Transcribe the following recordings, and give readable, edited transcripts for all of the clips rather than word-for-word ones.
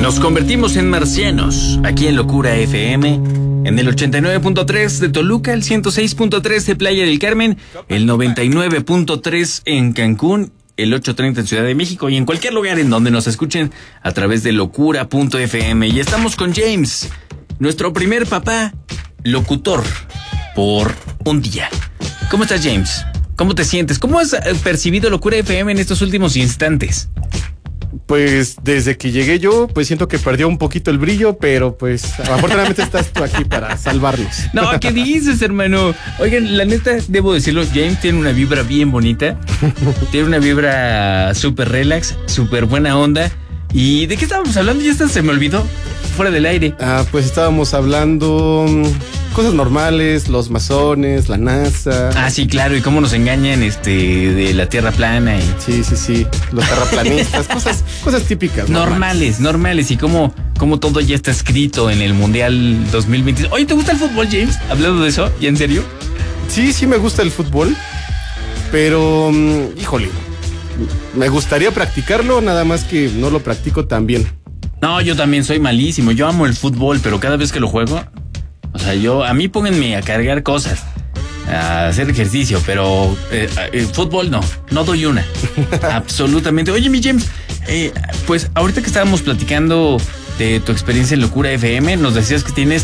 Nos convertimos en marcianos, aquí en Locura FM, en el 89.3 de Toluca, el 106.3 de Playa del Carmen, el 99.3 en Cancún, el 830 en Ciudad de México y en cualquier lugar en donde nos escuchen a través de locura.fm. Y estamos con James, nuestro primer papá locutor por un día. ¿Cómo estás, James? ¿Cómo te sientes? ¿Cómo has percibido Locura FM en estos últimos instantes? Pues desde que llegué yo, pues siento que perdió un poquito el brillo, pero pues afortunadamente estás tú aquí para salvarnos. No, ¿qué dices, hermano? Oigan, la neta, debo decirlo, James tiene una vibra bien bonita. Tiene una vibra súper relax, súper buena onda. ¿Y de qué estábamos hablando? Ya hasta se me olvidó, fuera del aire. Pues estábamos hablando cosas normales, los masones, la NASA. Ah, sí, claro, y cómo nos engañan de la Tierra plana. Y... Sí, los terraplanistas, cosas típicas. Normales, y cómo todo ya está escrito en el Mundial 2020. Oye, ¿te gusta el fútbol, James? Hablando de eso, ¿y en serio? Sí me gusta el fútbol, pero, híjole, me gustaría practicarlo, nada más que no lo practico tan bien. No, yo también soy malísimo, yo amo el fútbol, pero cada vez que lo juego, o sea, a mí pónganme a cargar cosas, a hacer ejercicio, pero fútbol no doy una, absolutamente. Oye, mi James, pues ahorita que estábamos platicando de tu experiencia en Locura FM, nos decías que tienes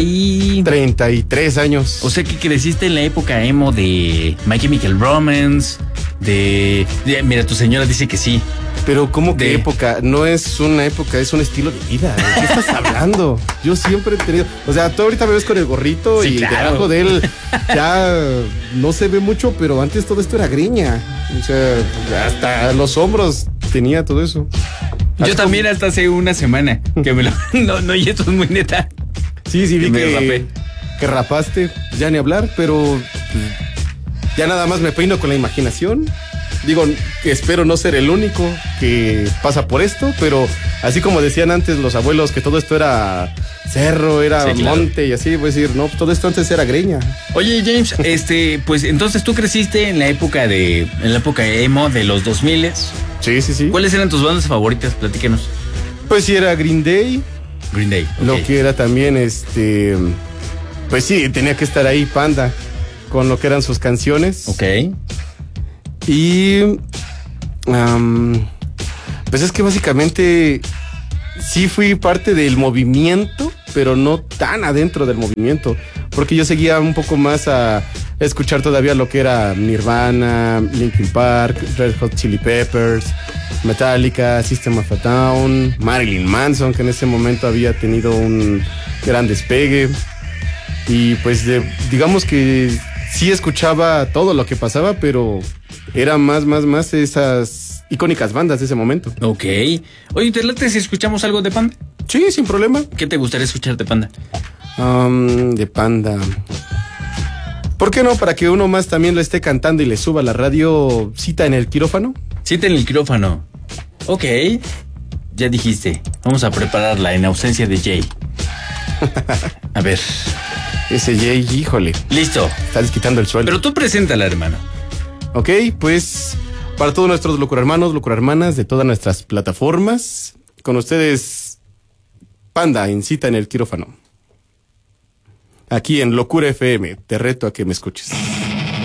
33 años. O sea que creciste en la época emo de My Chemical Romance, mira, tu señora dice que sí. Pero ¿cómo que época? No es una época, es un estilo de vida. ¿De qué estás hablando? Yo siempre he tenido... O sea, tú ahorita me ves con el gorrito, sí, y claro, debajo de él ya no se ve mucho, pero antes todo esto era greña. O sea, hasta los hombros tenía todo eso. Yo también hasta hace una semana que me lo... No, y esto es muy neta. Sí, vi que rapaste, ya ni hablar, pero ya nada más me peino con la imaginación. Digo, espero no ser el único que pasa por esto, pero así como decían antes los abuelos que todo esto era cerro, era sí, monte, claro, y así, voy a decir, no, todo esto antes era greña. Oye, James, pues entonces tú creciste en la época emo de los 2000. Sí. ¿Cuáles eran tus bandas favoritas? Platícanos. Pues sí, era Green Day. Okay. Lo que era también, pues sí, tenía que estar ahí Panda con lo que eran sus canciones. Ok. Y pues es que básicamente sí fui parte del movimiento, pero no tan adentro del movimiento, porque yo seguía un poco más a escuchar todavía lo que era Nirvana, Linkin Park, Red Hot Chili Peppers, Metallica, System of a Down, Marilyn Manson, que en ese momento había tenido un gran despegue. Y pues digamos que sí escuchaba todo lo que pasaba, pero era más esas icónicas bandas de ese momento. Ok. Oye, ¿te late si escuchamos algo de Panda? Sí, sin problema. ¿Qué te gustaría escuchar de Panda? De Panda. ¿Por qué no? Para que uno más también lo esté cantando y le suba a la radio, Cita en el quirófano. Cita en el quirófano. Ok. Ya dijiste. Vamos a prepararla en ausencia de Jay. A ver. Ese Jay, híjole. Listo. Estás quitando el sueldo. Pero tú preséntala, hermano. Ok, pues para todos nuestros locurhermanos, locurhermanas de todas nuestras plataformas, con ustedes Panda en Cita en el quirófano. Aquí en Locura FM, te reto a que me escuches.